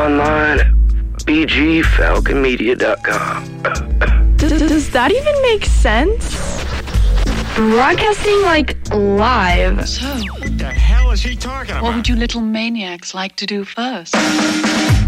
online at bgfalconmedia.com. Does that even make sense? Broadcasting, like, live. So, what the hell is he talking about? What would you little maniacs like to do first?